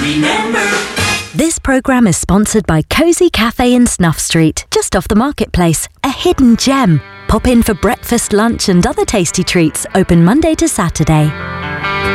remember. This programme is sponsored by Cosy Cafe in Snuff Street, just off the marketplace. A hidden gem. Pop in for breakfast, lunch and other tasty treats. Open Monday to Saturday.